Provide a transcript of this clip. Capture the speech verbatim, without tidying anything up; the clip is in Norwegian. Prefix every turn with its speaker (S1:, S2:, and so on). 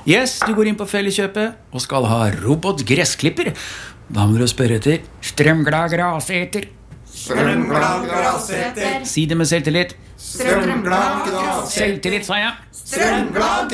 S1: Yes, du går inn på Felleskjøpet og skal ha robotgressklipper. Da må du spørre etter strømglad graseter.
S2: Strømglad graseter.
S1: Si det med selvtillit.
S2: Strømglad graseter.
S1: Selvtillit, sa jeg.
S2: Strømglad